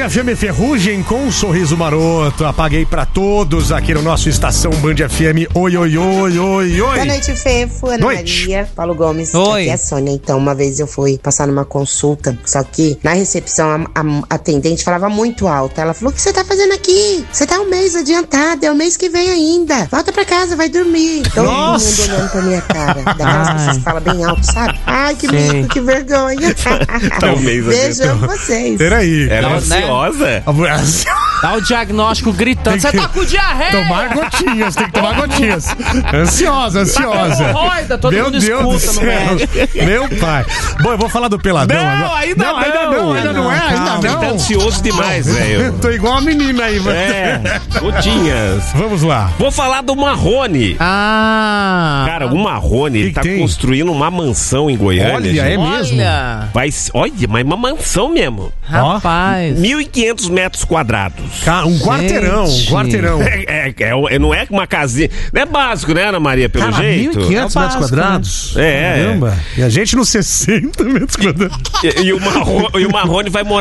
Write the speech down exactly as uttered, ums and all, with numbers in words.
F M Ferrugem com um sorriso maroto. Apaguei pra todos aqui no nosso Estação Band F M. Oi, oi, oi, oi, oi. Boa noite, Fefo, Ana Noite. Maria, Paulo Gomes. Oi. Aqui é a Sônia. Então, uma vez eu fui passar numa consulta, só que na recepção a, a atendente falava muito alto. Ela falou: o que você tá fazendo aqui? Você tá um mês adiantado, é o mês que vem ainda. Volta pra casa, vai dormir. Todo Nossa. mundo olhando pra minha cara. Daquelas pessoas que falam bem alto, sabe? Ai, que Sim. mico, que vergonha. Tá um mês Beijão pra vocês. Peraí. Ela é Não, né? ansiosa? Dá o diagnóstico gritando. Você Tem que tá com diarreia! Tomar gotinhas, tem que tomar gotinhas. Ansiosa, ansiosa. hemorroida, todo Meu mundo Deus do escuta no céu. médico. Meu pai. Bom, eu vou falar do Peladão Não, agora. ainda não. Ainda não. não, ainda não é, ainda Calma. não. Tá ansioso demais, velho. Tô igual a menina aí, mano. É, gotinhas. Vamos lá. Vou falar do Marrone. Ah! Cara, o Marrone, ele que tá tem? construindo uma mansão em Goiânia. Olha, gente. é mesmo? Olha! Vai, olha, mas uma mansão mesmo. Rapaz! mil e quinhentos metros quadrados. Ca- Um quarteirão, um Gente. quarteirão. É, é, é, não é uma casinha. Não é básico, né, Ana Maria, pelo Cara, jeito? mil e quinhentos É o metros básico, quadrados. né? É. Caramba. E a gente nos sessenta metros quadrados. E, e o Marrone, e o Marrone vai morar